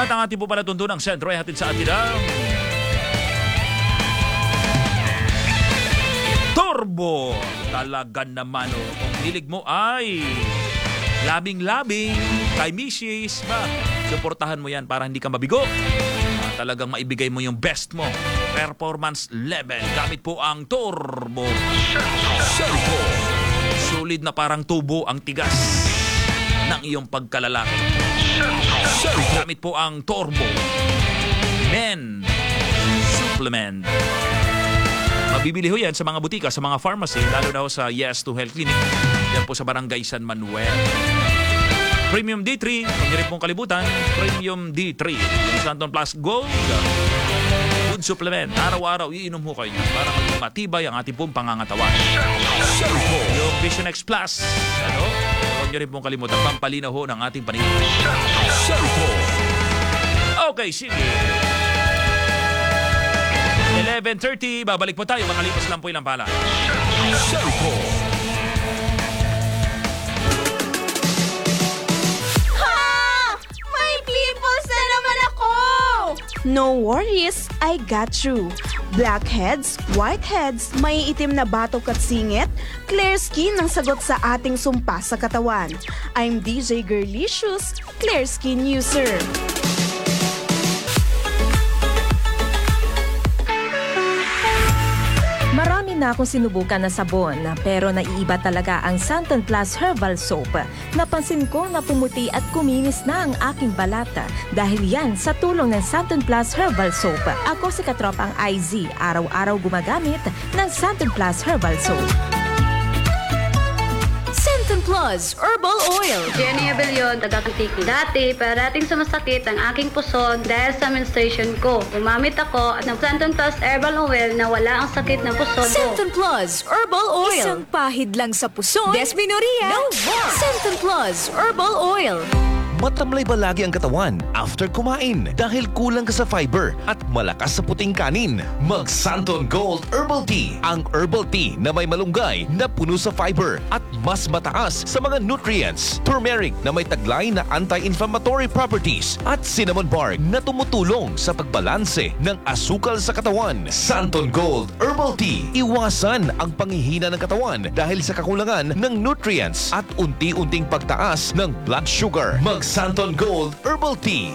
At ang ating po pala tuntunang sentro ay hatid sa atin ang Turbo. Talaga naman kung hilig mo ay labing-labing kay Mrs. ba? Suportahan mo yan para hindi ka mabigo. Talagang maibigay mo yung best mo. Performance level. Gamit po ang Turbo. Solid na parang tubo ang tigas ng iyong pagkalalaki. Gamit po ang Turbo Men Supplement. Mabibili ho yan sa mga butika, sa mga pharmacy, lalo na ho sa Yes to Health Clinic. Yan po sa Barangay San Manuel. Premium D3, huwag niyo rin pong kalibutan, Premium D3. Santon Plus Gold Food Supplement. Araw-araw, iinom ho kayo para maging matibay ang ating pong pangangatawan. Yung Vision X Plus, huwag niyo rin pong kalimutan, pampalinaw ho ng ating paningin. Okay, sige. 11:30, babalik po tayo. Makalipas lang po ilang pala. May pimples na naman ako! No worries, I got you. Blackheads, whiteheads, may itim na batok at singit, clear skin ang sagot sa ating sumpa sa katawan. I'm DJ Girlicious, clear skin user. Marami na akong sinubukan na sabon, pero naiiba talaga ang Santon Plus Herbal Soap. Napansin ko na pumuti at kuminis na ang aking balata dahil yan sa tulong ng Santon Plus Herbal Soap. Ako si katropang IZ, araw-araw gumagamit ng Santon Plus Herbal Soap. Santon Plus Herbal Oil. Jenny Abellion, taga-Kantiki. Dati, parating sumasakit ang aking puson dahil sa menstruation ko. Gumamit ako ng Santon Plus Herbal Oil na wala ang sakit ng puson ko. Santon Plus Herbal Oil. Isang pahid lang sa puson. Desmenorrhea. No more. Santon Plus Herbal Oil. Matamlay ba lagi ang katawan after kumain dahil kulang ka sa fiber at malakas sa puting kanin? Mag Santon Gold Herbal Tea. Ang herbal tea na may malunggay na puno sa fiber at mas mataas sa mga nutrients. Turmeric na may taglay na anti-inflammatory properties at cinnamon bark na tumutulong sa pagbalanse ng asukal sa katawan. Santon Gold Herbal Tea. Iwasan ang panghihina ng katawan dahil sa kakulangan ng nutrients at unti-unting pagtaas ng blood sugar. Mag Santon Gold Herbal Tea.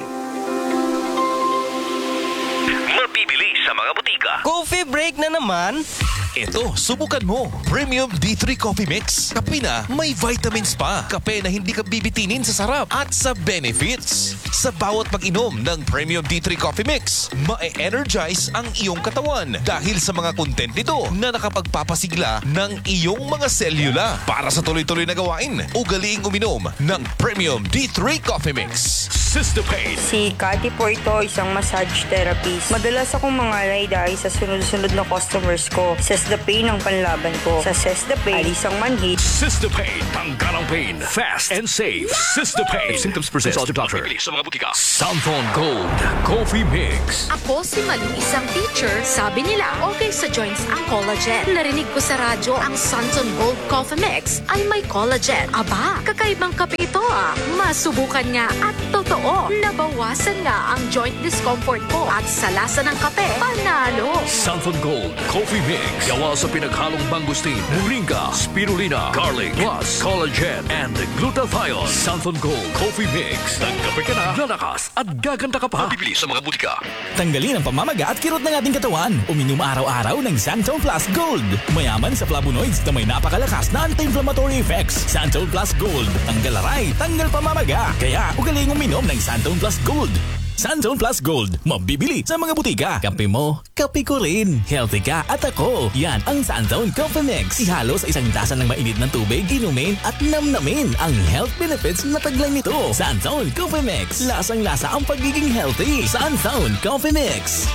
Mabibili sa mga butika. Coffee break na naman. Ito, subukan mo. Premium D3 Coffee Mix. Kape na may vitamins pa. Kape na hindi ka bibitinin sa sarap at sa benefits. Sa bawat pag-inom ng Premium D3 Coffee Mix, ma-energize ang iyong katawan dahil sa mga content nito na nakapagpapasigla ng iyong mga selula. Para sa tuloy-tuloy na gawain, ugaliing uminom ng Premium D3 Coffee Mix. Sister Pain. Si Cathy po ito, isang massage therapist. Madalas akong mangalay dahil sa sunod-sunod na customers ko. The pain ang panlaban ko. Sa Sister Pain, alis ang manhid. Sister Pain. Tanggal ang pain. Fast and safe. Sister Pain. If symptoms persist, consult your doctor. Sa mga butika. Santon Gold Coffee Mix. Ako si Maling, isang teacher. Sabi nila, okay sa joints ang collagen. Narinig ko sa radyo, ang Santon Gold Coffee Mix ay may collagen. Aba, kakaibang kape ito ah. Masubukan nga at totoo. Nabawasan nga ang joint discomfort ko at sa lasa ng kape, panalo. Santon Gold Coffee Mix. Gawa sa pinaghalong mangustin, moringa, spirulina, garlic, plus collagen and glutathione. Santon Gold Coffee Mix. Nagkape ka na, lalakas at gaganda ka pa. Bibili sa mga butika. Tanggalin ang pamamaga at kirot ng ating katawan. Uminom araw-araw ng Santon Plus Gold. Mayaman sa flavonoids na may napakalakas na anti-inflammatory effects. Santon Plus Gold. Tanggal aray, tanggal pamamaga. Kaya ugaling uminom ng Santon Plus Gold. Santon Plus Gold. Mabibili sa mga butika. Kape mo, kape ko rin. Healthy ka at ako. Yan ang Santon Coffee Mix. Ihalo sa isang tasa ng mainit ng tubig, inumin at namnamin ang health benefits na taglay nito. Santon Coffee Mix. Lasang-lasa ang pagiging healthy. Santon Coffee Mix.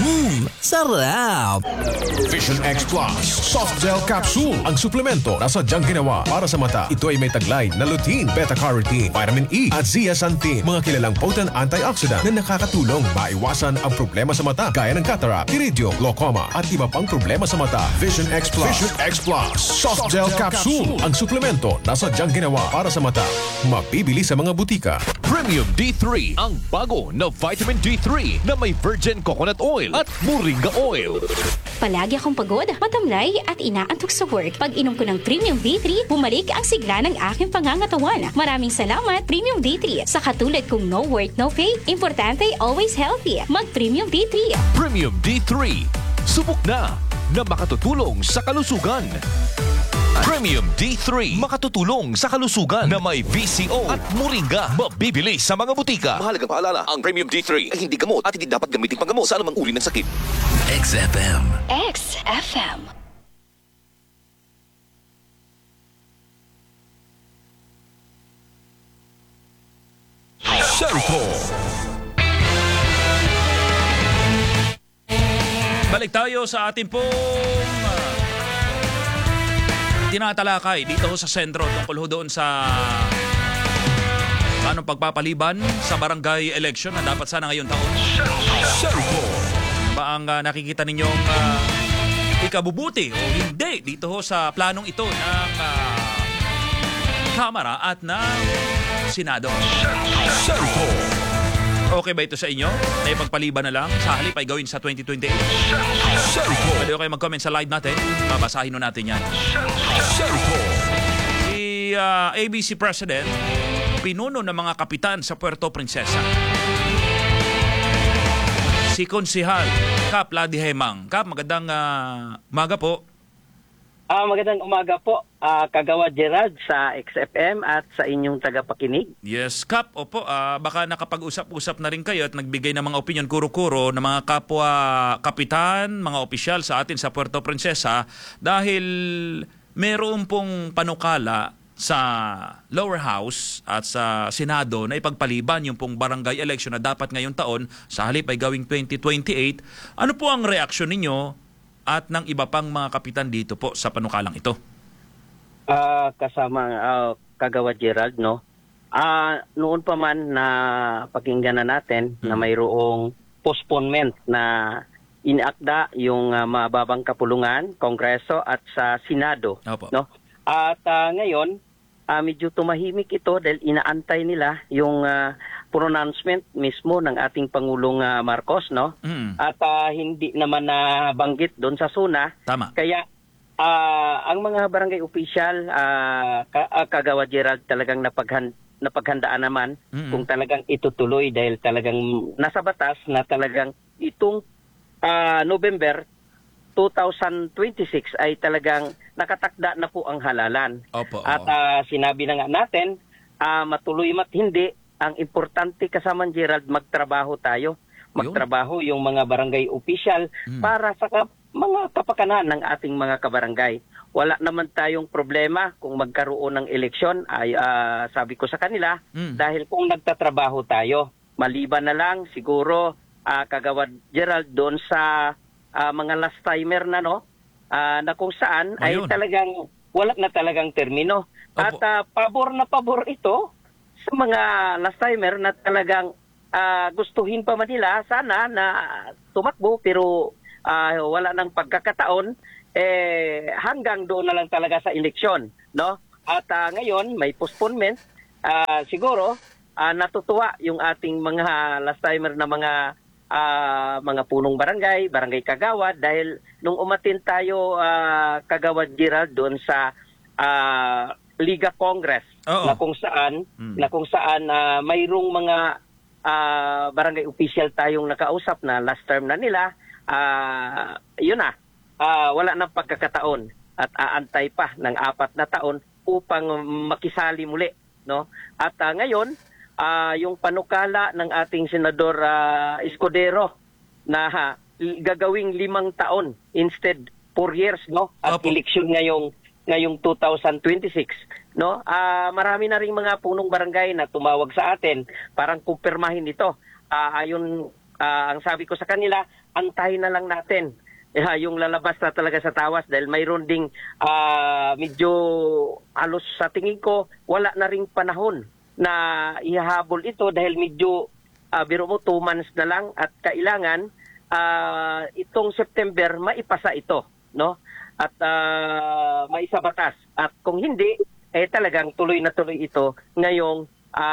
Sarap! Vision X Plus Soft Gel Capsule. Ang suplemento na sadyang ginawa para sa mata. Ito ay may taglay na lutein, beta-carotene, vitamin E at zeaxanthin. Mga kilalang potent antioxidant na nakakatulong maiwasan ang problema sa mata gaya ng cataract, iridium, glaucoma at iba pang problema sa mata. Vision X Plus. Vision X Plus. Soft Gel Capsule. Ang suplemento na sadyang ginawa para sa mata. Mabibili sa mga butika. Premium D3, ang bago na vitamin D3 na may virgin coconut oil at moringa oil. Palagi akong pagod, matamlay at inaantok sa work. Pag inom ko ng Premium D3, bumalik ang sigla ng aking pangangatawan. Maraming salamat, Premium D3. Sa katulad kong no work, no pay, importante always healthy. Mag-Premium D3. Premium D3. Subok na makatutulong sa kalusugan. Premium D3, makatutulong sa kalusugan na may VCO at moringa. Mabibili sa mga butika. Mahalagang paalala, ang Premium D3 ay hindi gamot at hindi dapat gamitin panggamot sa anumang uri ng sakit. XFM. XFM. Sherco. Balik tayo sa ating pong tinatalakay dito sa sentro tungkol ho doon sa anong pagpapaliban sa barangay election na dapat sana ngayon taon. Sherco. Ba ang nakikita ninyong ikabubuti o hindi dito ho sa planong ito ng Kamara at ng Senado? Sherco. Okay ba ito sa inyo? Na ipagpaliban na lang sa halip ay gawin sa 2028? Sherco. Pwede kayo mag-comment sa live natin. Babasahin nun natin yan. Sherco. Si ABC President, pinuno ng mga kapitan sa Puerto Princesa. Si Konsihal Kap Ladi Hemang. Kap, magandang umaga po. Magandang umaga po, Kagawa Gerald sa XFM at sa inyong tagapakinig. Yes, Kap. Opo, baka nakapag-usap-usap na rin kayo at nagbigay ng mga opinion kuro-kuro ng mga kapwa kapitan, mga opisyal sa atin sa Puerto Princesa dahil meron pong panukala sa lower house at sa Senado na ipagpaliban yung pong barangay election na dapat ngayong taon sa halip ay gawing 2028. Ano po ang reaksyon ninyo at ng iba pang mga kapitan dito po sa panukalang ito? Kasama Kagawa Gerald, no? Noon pa man na pakinggan na natin na mayroong postponement na inakda yung mababang kapulungan, Kongreso at sa Senado. Opo. No? At ngayon, medyo tumahimik ito dahil inaantay nila yung pronouncement mismo ng ating Pangulong Marcos, no? At hindi naman nabanggit doon sa SUNA. Tama. Kaya ang mga barangay official, Kagawa Gerald, talagang napaghandaan naman kung talagang itutuloy dahil talagang nasa batas na talagang itong November 2026 ay talagang nakatakda na po ang halalan. Opo, at sinabi na nga natin, matuloy mat hindi, ang importante kasama Gerald, magtrabaho tayo. Magtrabaho yung mga barangay official para sa mga kapakanan ng ating mga kabarangay. Wala naman tayong problema kung magkaroon ng eleksyon, ay sabi ko sa kanila, dahil kung nagtatrabaho tayo, maliban na lang siguro, Kagawa Gerald, doon sa mga last timer na, no, na kung saan ay talagang wala na talagang termino. At pabor na pabor ito sa mga last timer na talagang gustuhin pa man nila sana na tumakbo pero wala nang pagkakataon, hanggang doon na lang talaga sa eleksyon, no? At ngayon may postponement, siguro natutuwa yung ating mga last timer na mga punong barangay kagawad, dahil nung umatin tayo Kagawad Gerald doon sa Liga Congress na kung saan mayroong mga barangay official tayong nakausap na last term na nila, yun na, wala nang pagkakataon at aantay pa ng 4 na taon upang makisali muli, no? At ngayon yung panukala ng ating Senador Escudero na gagawing 5 taon instead 4 years, no? At eleksyon ngayong 2026, no? Marami na ring mga punong barangay na tumawag sa atin parang kumpirmahin ito. Ayon ang sabi ko sa kanila, antayin na lang natin yung lalabas na talaga sa tawas dahil mayroon ding medyo halos sa tingin ko wala na ring panahon na ihahabol ito dahil medyo biro mo 2 months na lang at kailangan itong September maipasa ito, no? At maisa batas. At kung hindi, talagang tuloy na tuloy ito ngayong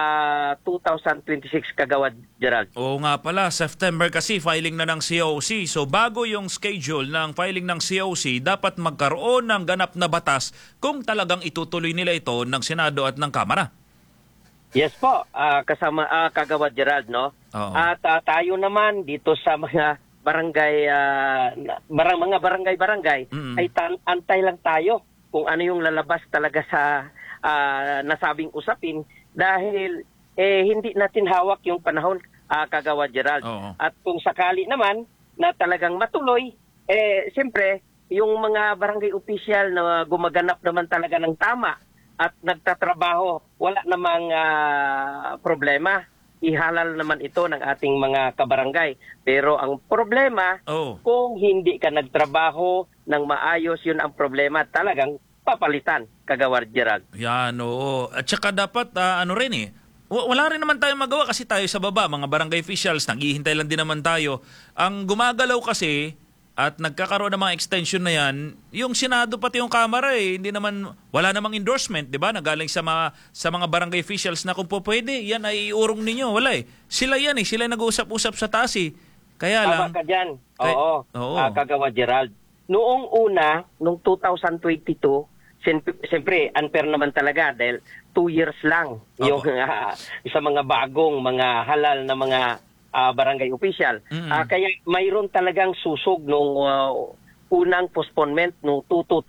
2026 kagawad, Gerald. Oo nga pala, September kasi filing na ng COC. So bago yung schedule ng filing ng COC, dapat magkaroon ng ganap na batas kung talagang itutuloy nila ito ng Senado at ng Kamara. Yes po, kasama kagawad, Gerald, no? Oo. At tayo naman dito sa mga barangay, mga barangay, ay antay lang tayo kung ano yung lalabas talaga sa nasabing usapin dahil hindi natin hawak yung panahon, kagawad, Gerald. Oo. At kung sakali naman na talagang matuloy, siyempre yung mga barangay official na gumaganap naman talaga ng tama at nagtatrabaho, wala namang problema. Ihalal naman ito ng ating mga kabarangay. Pero ang problema, kung hindi ka nagtrabaho ng maayos, yun ang problema. Talagang papalitan, kagawad, Gerald. Yan, oo. At saka dapat, wala rin naman tayong magawa kasi tayo sa baba, mga barangay officials, naghihintay lang din naman tayo. Ang gumagalaw kasi, at nagkakaroon ng mga extension na yan, yung Senado pati yung Kamara hindi naman, wala namang endorsement, di ba? Nagaling sa mga barangay officials na kung po pwede, yan ay iurong ninyo. Wala Sila yan sila nag-uusap-usap sa taas Kaya lang. Tama ka dyan. Oo. Kagawad, Gerald. Noong una, noong 2022, siyempre, unfair naman talaga dahil 2 years lang yung sa mga bagong, mga halal na mga barangay official. Kaya mayroon talagang susog nung unang postponement noong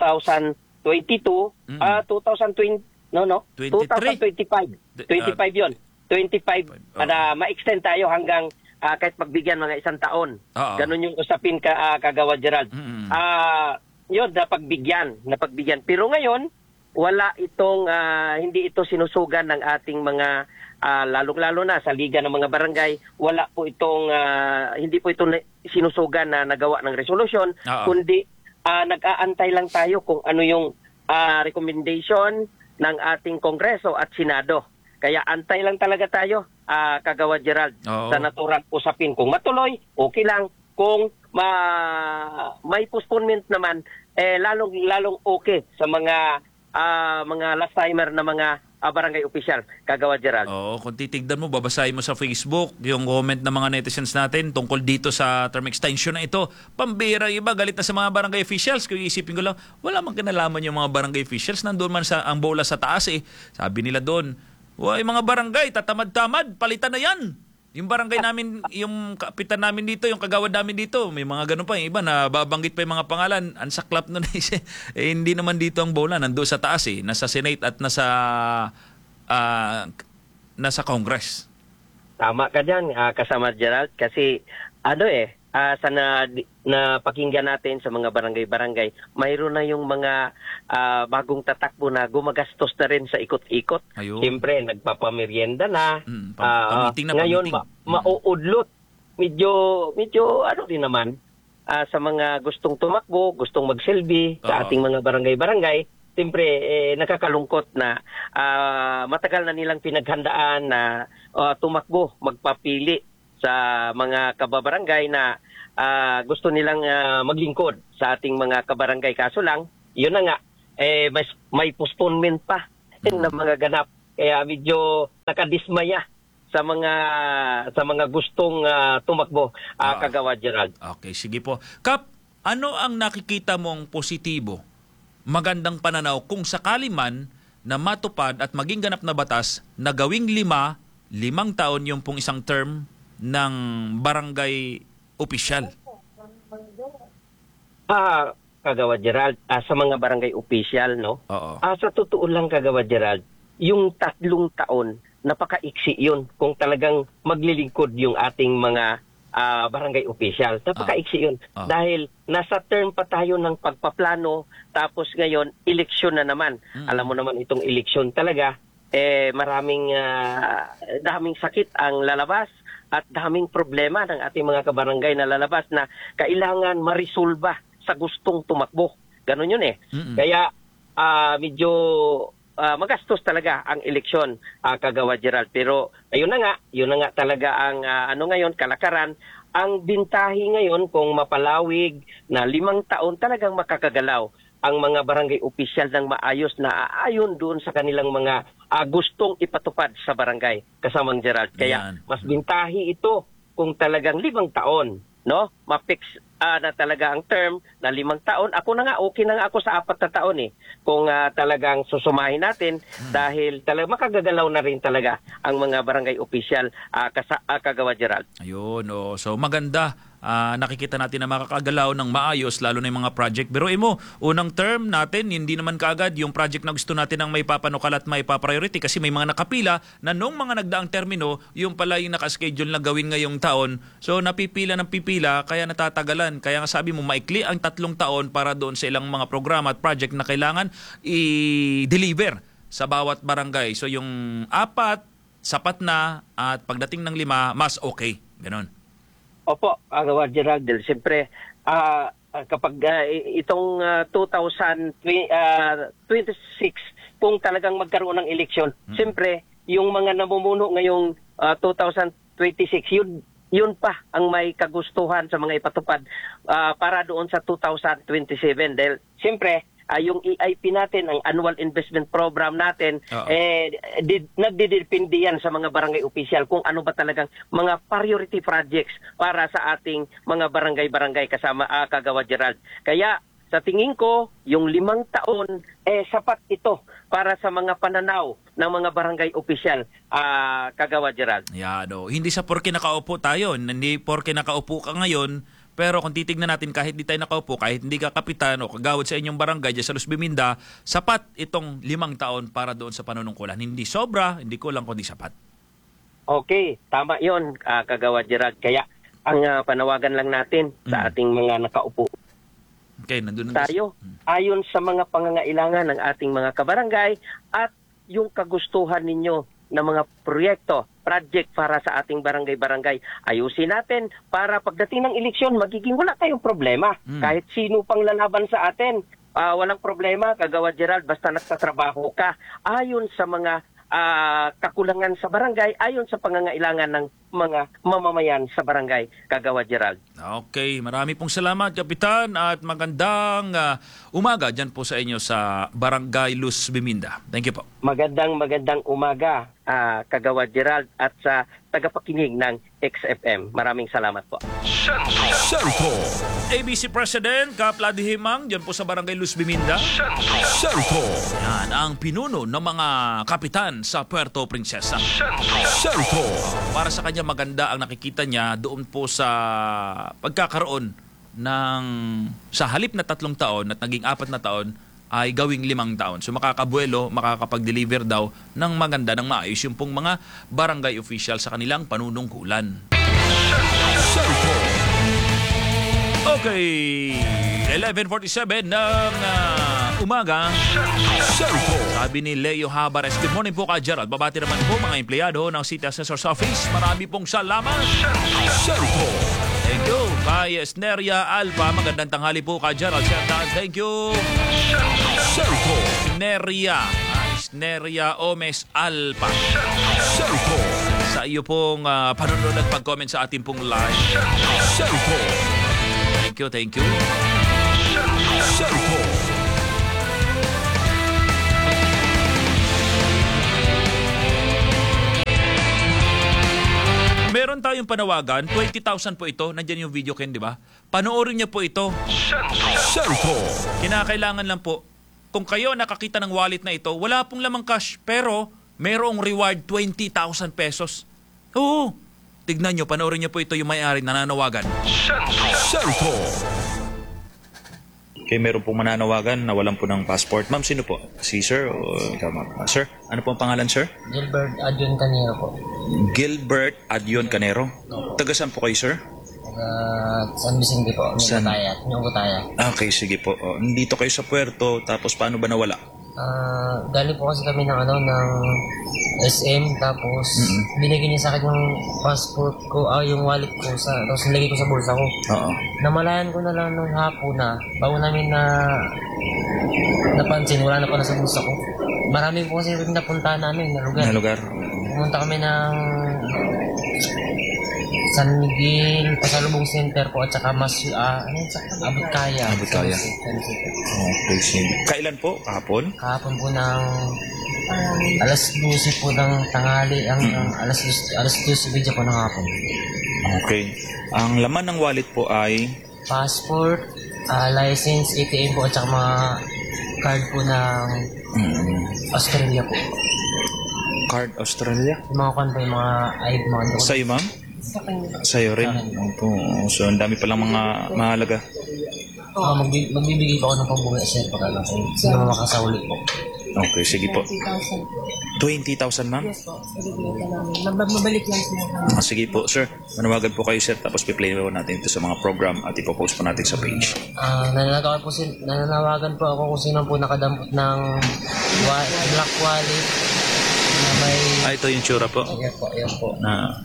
2022, 2025. 25 yun. 25 para ma-extend tayo hanggang kahit pagbigyan mga 1 taon. Ganun yung usapin kagawad, Gerald. Yun, napagbigyan. Pero ngayon, wala itong, hindi ito sinusugan ng ating mga, lalong-lalo na sa Liga ng mga Barangay, wala po itong, hindi po ito sinusugan na nagawa ng resolusyon, kundi nag-aantay lang tayo kung ano yung recommendation ng ating Kongreso at Senado. Kaya antay lang talaga tayo, kagawad, Gerald, sa naturang usapin. Kung matuloy, okay lang. Kung may postponement naman, lalong okay sa mga last timer na mga barangay official, kagawad, Gerald. Oo, kung titignan mo, babasahin mo sa Facebook yung comment ng mga netizens natin tungkol dito sa term extension na ito. Pambira, iba galit na sa mga barangay officials. Kung isipin ko lang, wala mang kinalaman yung mga barangay officials. Nandun man ang bola sa taas Sabi nila doon, mga barangay, tatamad-tamad, palitan na yan. Yung barangay namin, yung kapitan namin dito, yung kagawad namin dito, may mga ganun pa. Yung iba na babanggit pa yung mga pangalan, ang saklap nun hindi naman dito ang bola, nandoon sa taas nasa Senate at nasa Congress. Tama ka dyan, kasama, Gerald, kasi sa napakinggan natin sa mga barangay-barangay, mayroon na yung mga bagong tatakbo na gumagastos na rin sa ikot-ikot. Siyempre, nagpapamerienda na. Ngayon, mauudlot. Medyo din naman sa mga gustong tumakbo, gustong magsilbi sa ating mga barangay-barangay. Siyempre, nakakalungkot na matagal na nilang pinaghandaan na tumakbo, magpapili sa mga kababarangay na gusto nilang maglingkod sa ating mga kabarangay. Kaso lang, yun na nga, may postponement pa ng mga ganap. Kaya medyo nakadismaya sa mga gustong tumakbo, kagawad, Gerald. Okay, sige po. Kap, ano ang nakikita mong positibo, magandang pananaw kung sakali man na matupad at maging ganap na batas na gawing 5 taon yung pong isang term ng barangay opisyal? Kagawad, Gerald, sa mga barangay opisyal, no? Sa totoo lang, kagawad, Gerald, yung 3 taon, napaka-iksi yun kung talagang maglilingkod yung ating mga barangay opisyal. Napaka-iksi yun. Dahil nasa term pa tayo ng pagpaplano, tapos ngayon, eleksyon na naman. Alam mo naman, itong eleksyon talaga, daming sakit ang lalabas at daming problema ng ating mga kabarangay na lalabas na kailangan marisolba sa gustong tumakbo. Ganon yun Kaya medyo magastos talaga ang eleksyon, Kagawad Gerald. Pero yun na nga talaga ang ngayon, kalakaran. Ang bintahi ngayon kung mapalawig na 5 taon talagang makakagalaw ang mga barangay opisyal ng maayos na aayon doon sa kanilang mga gustong ipatupad sa barangay, kasamang Gerald. Kaya mas bintahi ito kung talagang 5 taon, no? Mapix na talaga ang term na 5 taon. Ako na nga, okay na nga ako sa 4 na taon kung talagang susumahin natin dahil talagang makagagalaw na rin talaga ang mga barangay opisyal, Kagawad Gerald. Ayun, so maganda. Nakikita natin na makakagalaw ng maayos lalo na yung mga project. Pero unang term natin, hindi naman kaagad yung project na gusto natin ang may papanukal at may papriority kasi may mga nakapila na nung mga nagdaang termino, yung pala yung nakaschedule na gawin ngayong taon. So napipila ng pipila, kaya natatagalan. Kaya nga sabi mo, maikli ang 3 taon para doon sa ilang mga programa at project na kailangan i-deliver sa bawat barangay. So yung 4, sapat na, at pagdating ng 5, mas okay. Ganon. Opo, Kagawad Gerald. Siyempre, kapag itong 2026, kung talagang magkaroon ng eleksyon, siyempre, yung mga namumuno ngayong 2026, yun pa ang may kagustuhan sa mga ipatupad para doon sa 2027. Dahil, siyempre, yung EIP natin, ang Annual Investment Program natin, nagdidepende yan sa mga barangay official kung ano ba talagang mga priority projects para sa ating mga barangay-barangay kasama Kagawad Gerald. Kaya sa tingin ko, yung 5 taon, sapat ito para sa mga pananaw ng mga barangay official, Kagawad Gerald. Hindi sa porke nakaupo tayo, hindi porke nakaupo ka ngayon. Pero kung titignan natin, kahit di tayo nakaupo, kahit hindi ka kapitan o kagawad sa inyong barangay dyan sa Los Biminda, sapat itong 5 taon para doon sa panunungkulan. Hindi sobra, hindi kulang, kundi sapat. Okay, tama yon, Kagawad Gerald. Kaya ang panawagan lang natin sa ating mga nakaupo. Okay, nandun tayo ayon sa mga pangangailangan ng ating mga kabarangay at yung kagustuhan ninyo na mga proyekto, project para sa ating barangay-barangay. Ayusin natin para pagdating ng eleksyon, magiging wala tayong problema. Kahit sino pang lalaban sa atin, walang problema, Kagawad Gerald, basta nagtatrabaho ka. Ayon sa mga kakulangan sa barangay, ayon sa pangangailangan ng mga mamamayan sa barangay, Kagawad Gerald. Okay, marami pong salamat, Kapitan, at magandang umaga dyan po sa inyo sa Barangay Los Biminda. Thank you po. Magandang umaga, Kagawad Gerald, at sa tagapakinig ng XFM. Maraming salamat po. Sentro. ABC President Kap Ladihimang dyan po sa Barangay Los Biminda. Sentro. Yan ang pinuno ng mga kapitan sa Puerto Princesa. Sentro. Para sa kanya maganda ang nakikita niya doon po sa pagkakaroon ng sa halip na 3 taon at naging 4 na taon ay gawing 5 taon. So makakabuelo, makakapag-deliver daw ng maganda, ng maayos yung pong mga barangay official sa kanilang panunungkulan. Okay, 11:47 ng umaga. Sabi ni Leo Habares, good morning po ka Gerald. Babati naman po mga empleyado ng City Assessor's Office. Marami pong salamat. Thank you. Kay Esneria Alpa, magandang tanghali po ka Gerald. Thank you. Esneria Omes Alpa. Sa iyo pong panonood at pag-comment sa ating pong live. Thank you. Meron tayong panawagan, 20,000 po ito. Nandiyan yung video, Ken, di ba? Panoorin niyo po ito. Kinakailangan lang po, kung kayo nakakita ng wallet na ito, wala pong lamang cash, pero merong reward 20,000 pesos. Oo. Tignan nyo, panoorin nyo po ito yung may-ari nananawagan. Okay, meron pong mananawagan na walang po ng passport. Ma'am, sino po? Si sir o ikaw, ma'am? Sir, ano po ang pangalan, sir? Gilbert Adyon Canero po. Gilbert Adyon Canero? Taga saan po kayo, sir? San Vicente po, Nyongotaya. Okay, sige po. Nandito kayo sa Puerto, tapos paano ba nawala? Galing po kasi kami ng SM, tapos binigyan niya sa akin yung passport ko, yung wallet ko, tapos nilagay ko sa bulsa ko. Namalayan ko na lang nung hapon na, bago namin napansin, wala na pala sa bulsa ko. Marami po kasi napunta namin na lugar. Na lugar? Pumunta kami ng San Miguel, Pasalubong Center po, at saka Abot-Kaya. Abot-Kaya. Okay, sige. Kailan po? Kahapon? Kahapon po ng alas 12 po ng tanghali, alas 12 po ng hapon. Okay. Ang laman ng wallet po ay? Passport, license, ATM po, at saka mga card po ng Australia po. Card Australia? Yung mga kan po, yung mga ID, mga doon. Sa'yo, ma'am? Sa'yo rin? So, ang dami palang mga mahalaga. Magbibigay pa ako ng pambuhay, sir, pag alam ko. Sino makasahuli po. Okay, sige po. 20,000, ma'am? Yes po. Mabalik lang sila. Sige po, sir. Manawagan po kayo, sir. Tapos piplay po natin ito sa mga program at ipopost po natin sa page. Nananawagan po ako kung sino po nakadampot ng black wallet na may... Ito yung tsura po? Ayan po.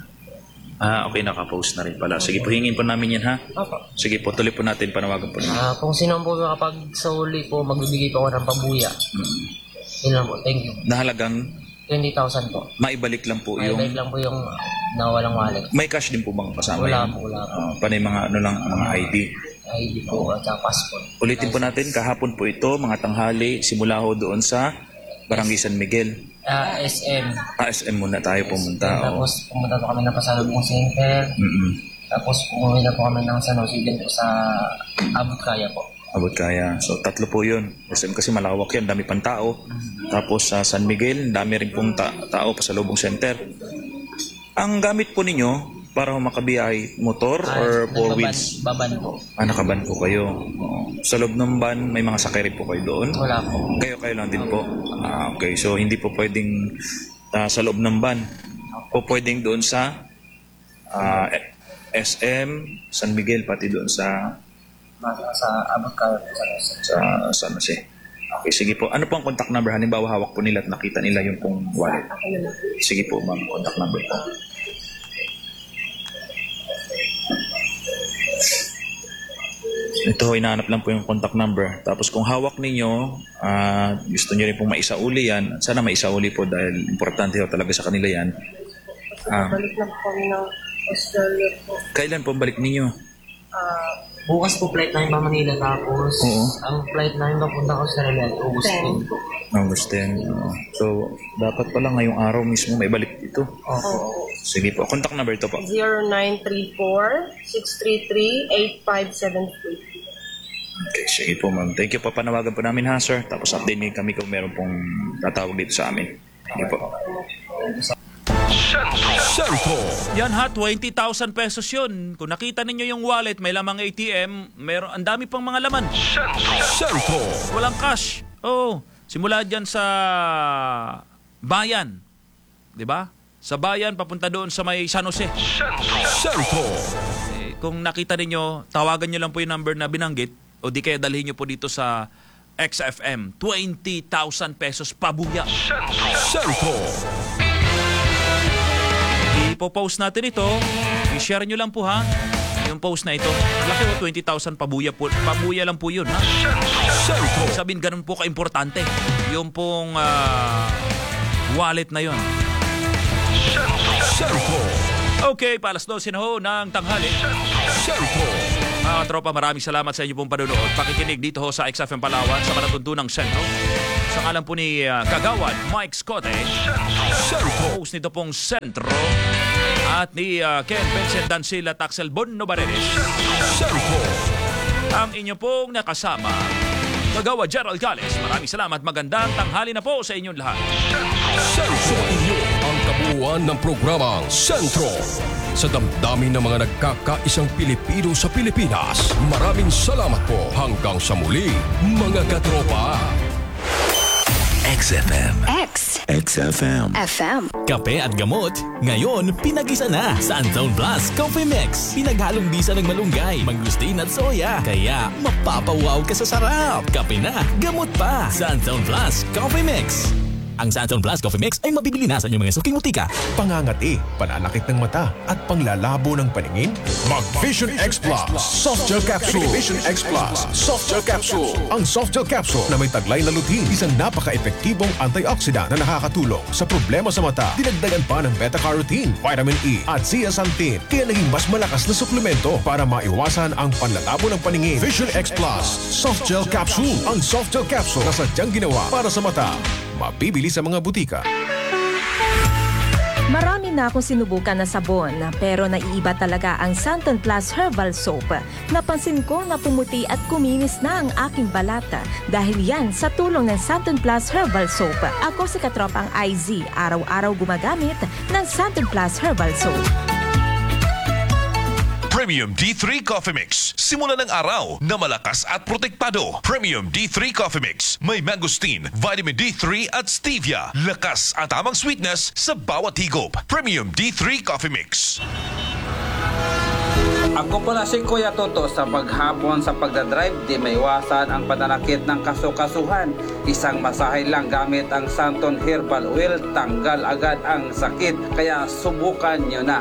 Okay, nakapost na rin pala. Sige po, hingin po namin yan, ha? Opo. Sige po, tuloy po natin, panawagan po namin. Kung sino po makapagsauli po, magbibigay po ako ng pambuya. Yun lang po, thank you. Nahalagang? 20,000 po. Maibalik lang po yung... Maibalik lang po yung nawalang wallet. May cash din po bang kasama? Wala po. Panay mga mga ID? ID po at passport. Ulitin po natin, kahapon po ito, mga tanghali, simula ho doon sa Barangay San Miguel. SM. SM muna tayo pumunta. Tapos pumunta po kami ng Pasalubong Center. Tapos umuwi na po kami ng San Jose din po sa Abot-Kaya po. Abot-Kaya. So, 3 po yun. SM kasi malawak yan, dami pang tao. Tapos sa San Miguel, dami rin pong tao, Pasalubong Center. Ang gamit po ninyo para makabiyahe, motor or 4 wheels? Baban po. Nakaban po kayo. Sa loob ng van, may mga sakay rin po kayo doon? Wala po. Kayo lang din po? Okay, so hindi po pwedeng sa loob ng van. Po pwedeng doon sa SM, San Miguel, pati doon sa Abot-Kaya sa San Jose. Okay, sige po. Ano po ang contact number? Halimbawa, hawak po nila at nakita nila yung pong wallet. Sige po, ma'am. Contact number po. Ito, inahanap lang po yung contact number. Tapos kung hawak ninyo, gusto nyo rin pong maisauli yan, sana maisauli po dahil importante talaga sa kanila yan. Balik lang po kami ng Australia po. Kailan po balik ninyo? Bukas po flight namin pa Manila, tapos ang flight namin papunta ko sa Australia, August 10 po. August 10. So, dapat pala ngayong araw mismo may balik ito. Sige po. Contact number ito po. 0934-633-8573. Okay, sige po ma'am. Thank you po. Panawagan po namin ha, sir. Tapos update kami kung meron pong tatawag dito sa amin. Sige po. Sentro. Yan ha, 20,000 pesos yun. Kung nakita ninyo yung wallet, may lamang ATM, meron, ang dami pang mga laman. Sentro. Walang cash. Simula dyan sa bayan. Diba? Sa bayan, papunta doon sa may San Jose. Sentro. Kung nakita ninyo, tawagan nyo lang po yung number na binanggit o di kaya dalhin nyo po dito sa XFM. 20,000 pesos pabuya. Sentro. Ipo-post natin ito. I-share nyo lang po ha. Yung post na ito. Laki o 20,000 pabuya po. Pabuya lang po yun ha. Sabihin ganun po ka-importante. Yung pong wallet na yun. Okay, palas 12 na ho ng tanghali. Mga tropa, maraming salamat sa inyo pong panonood. Pakikinig dito ho sa XFM Palawan sa Palatuntunang Sentro. Sa ngalan po ni Kagawad Mike Scote, host nito pong Sentro, at ni Ken Vincent Dancil at Axel Bonno Baredes. Ang inyo pong nakasama, Kagawad Gerald Gales. Maraming salamat. Magandang tanghali na po sa inyong lahat. Sentro inyo ang kabuuan ng programang Sentro. Sa damdamin ng mga nagkakaisang Pilipino sa Pilipinas. Maraming salamat po. Hanggang sa muli, mga katropa. XFM. XFM. Kape at gamot, ngayon pinag-isa na. Santon Plus Coffee Mix. Pinaghalong bisa ng malunggay, mangustin at soya. Kaya mapapawaw ka sa sarap. Kape na, gamot pa. Santon Plus Coffee Mix. Ang Santon Plus Coffee Mix ay mabibili na sa inyong mga suking butika. Pangangati, pananakit ng mata, at panglalabo ng paningin? Mag Vision X Plus Soft Gel Capsule. Vision X Plus Soft Gel Capsule. Ang Soft Gel Capsule na may taglay na lutein, isang napaka-epektibong antioxidant na nakakatulong sa problema sa mata. Dinagdagan pa ng beta-carotene, vitamin E at zeaxanthin, kaya naging mas malakas na suplemento para maiwasan ang panlalabo ng paningin. Vision X Plus Soft Gel Capsule. Ang Soft Gel Capsule na sadyang ginawa para sa mata. Mabibili sa mga butika. Marami na akong sinubukan na sabon, pero naiiba talaga ang Santon Plus Herbal Soap. Napansin ko na pumuti at kuminis na ang aking balata dahil yan sa tulong ng Santon Plus Herbal Soap. Ako si Katropang IZ, araw-araw gumagamit ng Santon Plus Herbal Soap. Premium D3 Coffee Mix. Simula ng araw na malakas at protektado. Premium D3 Coffee Mix. May mangosteen, vitamin D3 at stevia. Lakas at tamang sweetness sa bawat higop. Premium D3 Coffee Mix. Ako pala si Kuya Toto. Sa paghapon sa pagdadrive, di maiwasan ang pananakit ng kasukasuhan. Isang masahe lang gamit ang Santon Herbal Oil, tanggal agad ang sakit. Kaya subukan nyo na.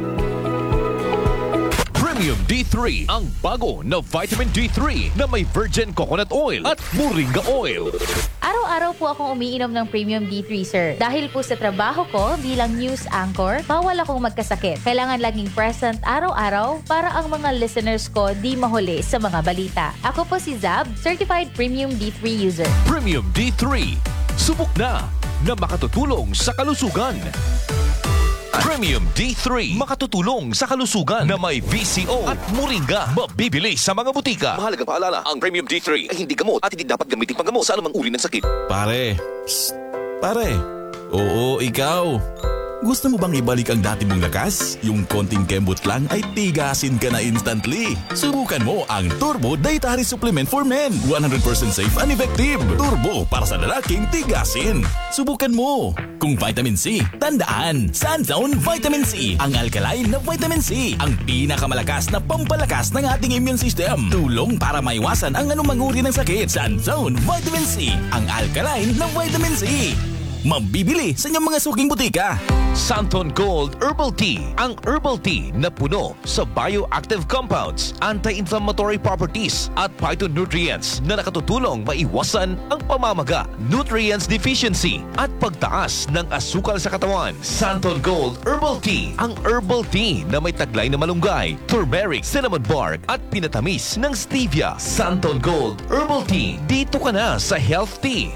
Premium D3, ang bago na vitamin D3 na may virgin coconut oil at moringa oil. Araw-araw po akong umiinom ng Premium D3, sir. Dahil po sa trabaho ko bilang news anchor, bawal akong magkasakit. Kailangan laging present araw-araw para ang mga listeners ko di mahuli sa mga balita. Ako po si Zab, Certified Premium D3 user. Premium D3, subok na makatutulong sa kalusugan. Premium D3, makatutulong sa kalusugan na may VCO at moringa. Mabibili sa mga butika. Mahalagang paalala, ang Premium D3 ay hindi gamot at hindi dapat gamitin panggamot sa anumang uri ng sakit. Pare, pare. Oo, ikaw. Gusto mo bang ibalik ang dati mong lakas? Yung konting kembot lang ay tigasin ka na instantly. Subukan mo ang Turbo Dietary Supplement for Men. 100% safe and effective. Turbo para sa lalaking tigasin. Subukan mo. Kung vitamin C, tandaan, Sanzone Vitamin C. Ang alkaline na vitamin C. Ang pinakamalakas na pampalakas ng ating immune system. Tulong para maiwasan ang anumang uri ng sakit. Sanzone Vitamin C. Ang alkaline na vitamin C. Mabibili sa inyong mga suking butika. Santon Gold Herbal Tea. Ang herbal tea na puno sa bioactive compounds, anti-inflammatory properties at phytonutrients na nakatutulong maiwasan ang pamamaga, nutrients deficiency at pagtaas ng asukal sa katawan. Santon Gold Herbal Tea. Ang herbal tea na may taglay na malunggay, turmeric, cinnamon bark at pinatamis ng stevia. Santon Gold Herbal Tea. Dito ka na sa Health Tea.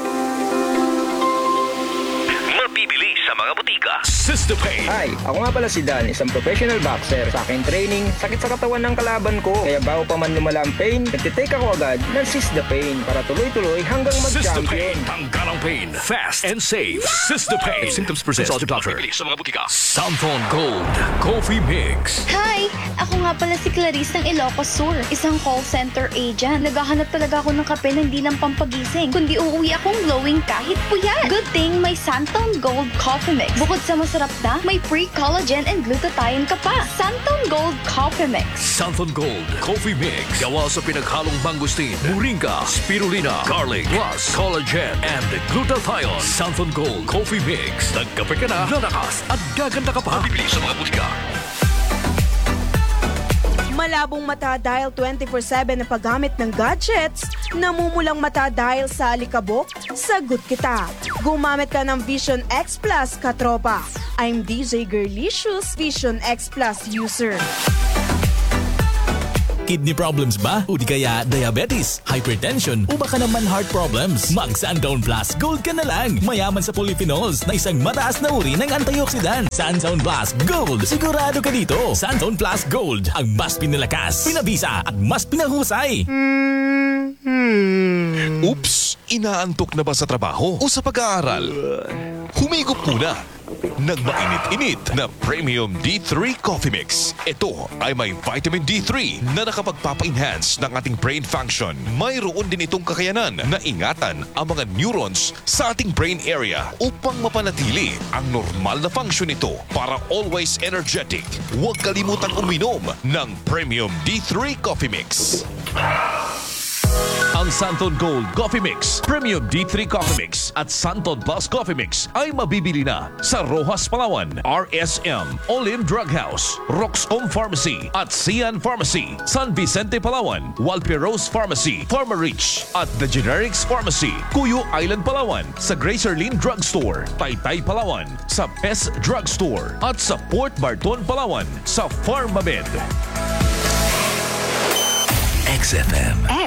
Mabibili sa mga butika. System-Pain. Hi, ako nga pala si Dan, isang professional boxer. Sa aking training, sakit sa katawan ng kalaban ko. Kaya bago pa man lumala ang pain, nagtitake ako agad ng System-Pain para tuloy-tuloy hanggang mag-champion. Tanggal ang pain. Fast and safe. System-Pain. If symptoms persist, consult your doctor. Mabibili sa mga butika. Santon Gold Coffee Mix. Hi! Ako nga pala si Clarice ng Ilocos Sur, isang call center agent. Naghahanap talaga ako ng kape na hindi lang pampagising, kundi uuwi akong glowing kahit puyat. Good thing may Santon Gold Coffee Mix. Bukod sa masarap na, may pre-collagen and glutathione ka pa. Santon Gold Coffee Mix. Santon Gold Coffee Mix. Gawa sa pinaghalong mangosteen, moringa, spirulina, garlic, plus collagen and glutathione. Santon Gold Coffee Mix. Nagkape ka na, lalakas at gaganda ka pa. Mabibili sa mga butika. Malabong mata dahil 24/7 na paggamit ng gadgets, namumulang mata dahil sa alikabok, sagot kita. Gumamit ka ng Vision X Plus, katropa. I'm DJ Girlicious, Vision X Plus user. Kidney problems ba? O di kaya diabetes, hypertension, o baka naman heart problems? Mag Santon Plus Gold ka na lang. Mayaman sa polyphenols na isang mataas na uri ng antioxidant. Santon Plus Gold. Sigurado ka dito. Santon Plus Gold. Ang mas pinalakas, pinabisa at mas pinahusay. Oops! Inaantok na ba sa trabaho o sa pag-aaral? Humigop muna ng mainit-init na Premium D3 Coffee Mix. Ito ay may vitamin D3 na nakapagpapa-enhance ng ating brain function. Mayroon din itong kakayanan na ingatan ang mga neurons sa ating brain area upang mapanatili ang normal na function nito para always energetic. Huwag kalimutang uminom ng Premium D3 Coffee Mix. Ang Ang Santon Gold Coffee Mix, Premium D3 Coffee Mix at Santon Plus Coffee Mix ay mabibili na sa Rojas, Palawan, RSM, Olim Drug House, Roxcom Pharmacy at Sian Pharmacy, San Vicente, Palawan, Walperos Pharmacy, Pharmarich at The Generics Pharmacy, Cuyo Island, Palawan, sa Gracerlin Drugstore, Taytay, Palawan, sa Pest Drugstore at sa Port Barton, Palawan, sa Pharmamed. XFM.